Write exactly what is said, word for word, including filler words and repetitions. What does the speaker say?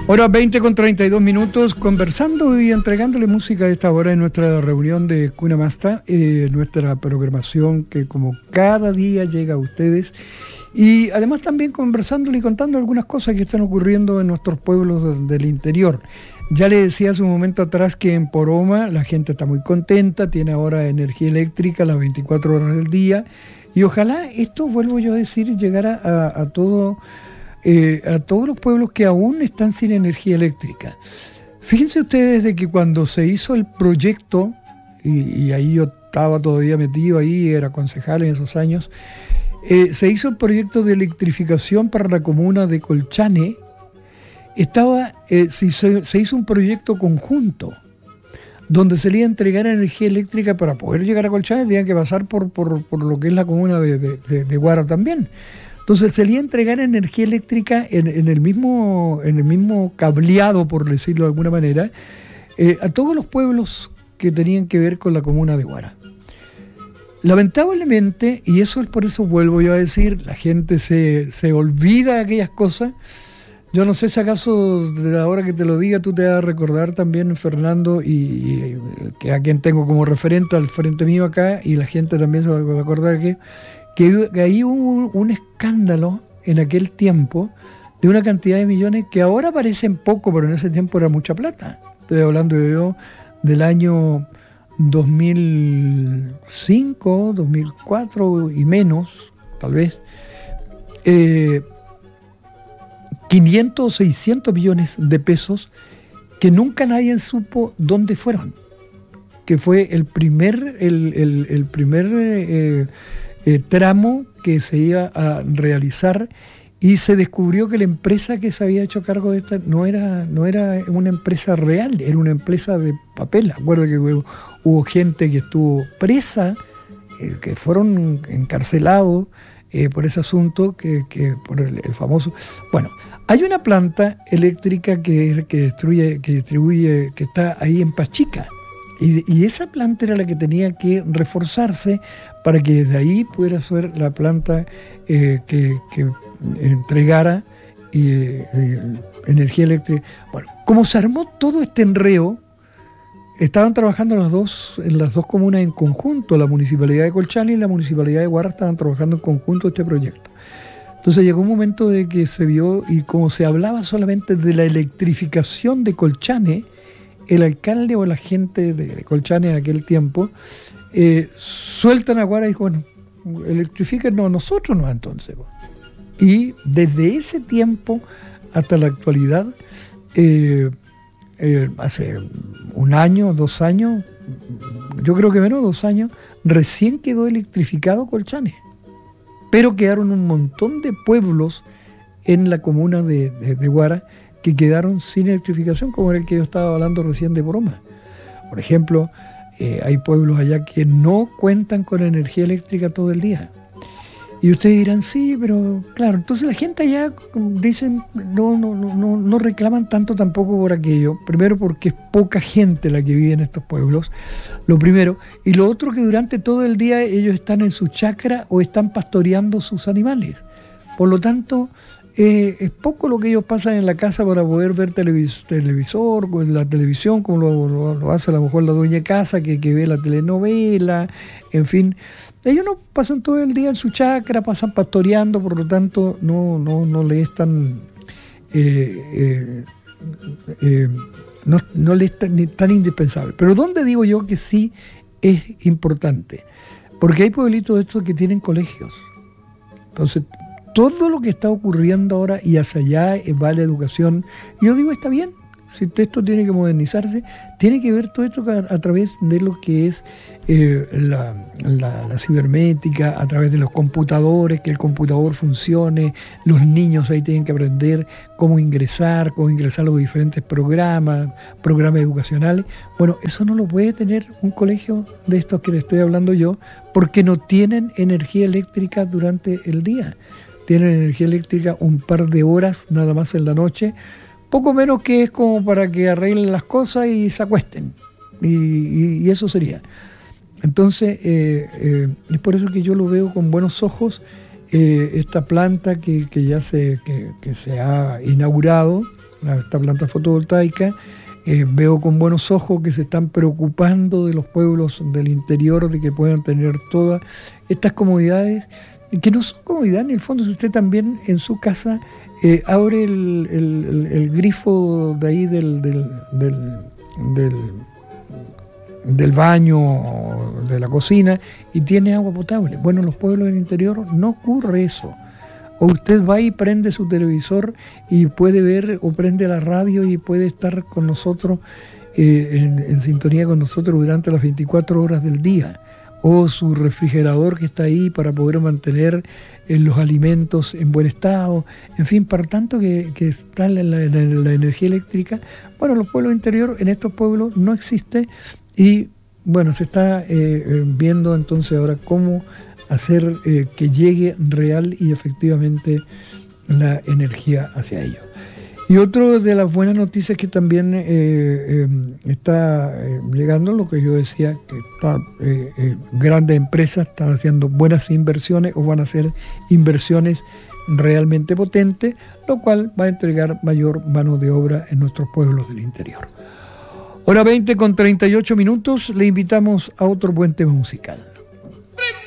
Hora veinte con treinta y dos minutos, conversando y entregándole música a esta hora en nuestra reunión de Cuna Masta, eh, nuestra programación que como cada día llega a ustedes, y además también conversándole y contando algunas cosas que están ocurriendo en nuestros pueblos del interior. Ya le decía hace un momento atrás que en Poroma la gente está muy contenta, tiene ahora energía eléctrica las veinticuatro horas del día, y ojalá esto, vuelvo yo a decir, llegara a, a todo... Eh, a todos los pueblos que aún están sin energía eléctrica. Fíjense ustedes de que cuando se hizo el proyecto, y, y ahí yo estaba todavía metido ahí, era concejal en esos años, eh, se hizo el proyecto de electrificación para la comuna de Colchane. Estaba, eh, se, hizo, se hizo un proyecto conjunto donde se le iba a entregar energía eléctrica. Para poder llegar a Colchane tenían que pasar por, por, por lo que es la comuna de, de, de, de Huara también. Entonces se le iba a entregar energía eléctrica en, en, el, mismo, en el mismo cableado, por decirlo de alguna manera, eh, a todos los pueblos que tenían que ver con la comuna de Huara. Lamentablemente, y eso es por eso vuelvo yo a decir, la gente se, se olvida de aquellas cosas. Yo no sé si acaso, de la hora que te lo diga, tú te vas a recordar también, Fernando, y, y que a quien tengo como referente al frente mío acá, y la gente también se va a acordar que... que ahí hubo un, un escándalo en aquel tiempo de una cantidad de millones que ahora parecen poco, pero en ese tiempo era mucha plata. Estoy hablando yo del año dos mil cinco, dos mil cuatro y menos, tal vez. Eh, quinientos o seiscientos millones de pesos que nunca nadie supo dónde fueron. Que fue el primer... El, el, el primer eh, Eh, tramo que se iba a realizar, y se descubrió que la empresa que se había hecho cargo de esta no era, no era una empresa real, era una empresa de papel. Acuerdo que hubo, hubo gente que estuvo presa, eh, que fueron encarcelados eh, por ese asunto, que, que por el, el famoso... Bueno, hay una planta eléctrica que, que, destruye, que distribuye, que está ahí en Pachica, y, y esa planta era la que tenía que reforzarse para que desde ahí pudiera ser la planta eh, que, que entregara eh, eh, energía eléctrica. Bueno, como se armó todo este enreo, estaban trabajando las dos, en las dos comunas en conjunto, la Municipalidad de Colchane y la Municipalidad de Huara estaban trabajando en conjunto este proyecto. Entonces llegó un momento de que se vio, y como se hablaba solamente de la electrificación de Colchane, el alcalde o la gente de, de Colchane en aquel tiempo Eh, sueltan a Huara y dijo, bueno, electrifíquenos nosotros, no entonces. Y desde ese tiempo hasta la actualidad, eh, eh, hace un año, dos años, yo creo que menos de dos años, recién quedó electrificado Colchane. Pero quedaron un montón de pueblos en la comuna de, de, de Huara que quedaron sin electrificación, como era el que yo estaba hablando recién de Poroma. Por ejemplo, Eh, hay pueblos allá que no cuentan con energía eléctrica todo el día. Y ustedes dirán, sí, pero claro, entonces la gente allá dicen, no, no, no, no reclaman tanto tampoco por aquello. Primero porque es poca gente la que vive en estos pueblos, lo primero. Y lo otro, que durante todo el día ellos están en su chacra o están pastoreando sus animales. Por lo tanto, Eh, es poco lo que ellos pasan en la casa para poder ver televis- televisor, la televisión, como lo, lo, lo hace a lo mejor la dueña de casa, que, que ve la telenovela, en fin. Ellos no pasan todo el día en su chacra, pasan pastoreando, por lo tanto no, no, no les es tan, eh, eh, eh, no, no les es tan, tan indispensable. Pero ¿dónde digo yo que sí es importante? Porque hay pueblitos estos que tienen colegios. Entonces, todo lo que está ocurriendo ahora y hacia allá va la educación. Yo digo, está bien, si esto tiene que modernizarse, tiene que ver todo esto a, a través de lo que es eh, la, la, la cibernética, a través de los computadores, que el computador funcione, los niños ahí tienen que aprender cómo ingresar, cómo ingresar a los diferentes programas, programas educacionales. Bueno, eso no lo puede tener un colegio de estos que le estoy hablando yo, porque no tienen energía eléctrica durante el día. Tienen energía eléctrica un par de horas nada más en la noche, poco menos que es como para que arreglen las cosas y se acuesten, y, y, y eso sería. Entonces, eh, eh, es por eso que yo lo veo con buenos ojos, eh, esta planta que, que ya se, que, que se ha inaugurado, esta planta fotovoltaica. Eh, veo con buenos ojos que se están preocupando de los pueblos del interior, de que puedan tener todas estas comodidades, que no son comodidades en el fondo. Si usted también en su casa eh, abre el, el, el, el grifo de ahí del, del, del, del, del baño, de la cocina, y tiene agua potable. Bueno, en los pueblos del interior no ocurre eso. O usted va y prende su televisor y puede ver, o prende la radio y puede estar con nosotros, eh, en, en sintonía con nosotros durante las veinticuatro horas del día. O su refrigerador que está ahí para poder mantener eh, los alimentos en buen estado. En fin, para tanto que, que está la, la, la, la energía eléctrica, bueno, en los pueblos interiores, en estos pueblos no existe, y bueno, se está eh, eh, viendo entonces ahora cómo hacer eh, que llegue real y efectivamente la energía hacia ellos. Y otro de las buenas noticias que también eh, eh, está eh, llegando, lo que yo decía, que está, eh, eh, grandes empresas están haciendo buenas inversiones o van a hacer inversiones realmente potentes, lo cual va a entregar mayor mano de obra en nuestros pueblos del interior. Hora veinte con treinta y ocho minutos, le invitamos a otro buen tema musical.